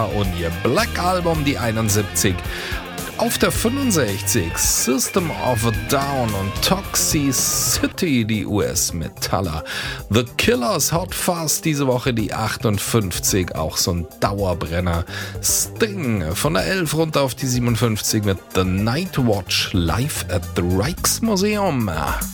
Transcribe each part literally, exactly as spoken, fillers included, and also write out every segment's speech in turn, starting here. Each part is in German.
und ihr Black Album, die einundsiebzig. Auf der fünfundsechzig System of a Down und Toxicity, die U S-Metaller. The Killers Hot Fuzz diese Woche die achtundfünfzig, auch so ein Dauerbrenner. Sting von der elf runter auf die siebenundfünfzig mit The Night Watch live at the Rijksmuseum.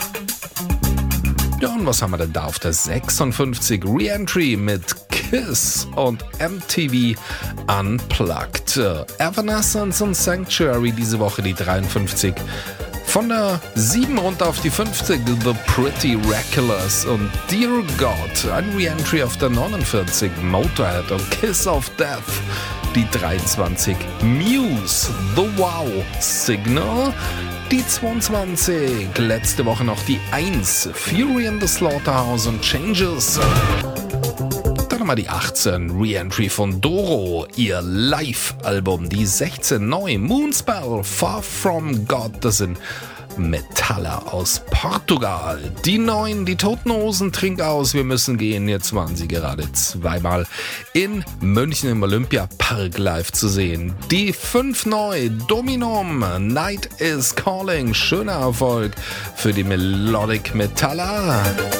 Ja, und was haben wir denn da auf der sechsundfünfzig? Re-Entry mit Kiss und M T V Unplugged. Evanescence und Sanctuary diese Woche die dreiundfünfzig. Von der sieben runter auf die fünfzig The Pretty Reckless und Dear God. Ein Re-Entry auf der neunundvierzig Motorhead und Kiss of Death die dreiundzwanzig. Muse The Wow Signal die zweiundzwanzig. Letzte Woche noch die eins. Fury in the Slaughterhouse und Changes. Dann haben wir die achtzehn. Re-Entry von Doro. Ihr Live-Album. Die sechzehn. Neu. Moonspell. Far From God. Das sind Metaller aus Portugal. Die neun, die Toten Hosen, Trink aus, wir müssen gehen. Jetzt waren sie gerade zweimal in München im Olympiapark live zu sehen. Die fünf neu, Dominum, Night is Calling, schöner Erfolg für die Melodic Metaller.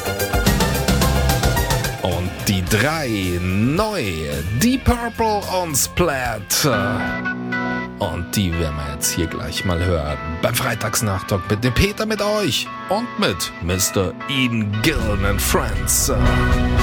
Und die drei neu, Deep Purple und Splat. Und die werden wir jetzt hier gleich mal hören. Beim Freitagsnachtalk mit dem Peter mit euch und mit Mister Ian Gillan and Friends.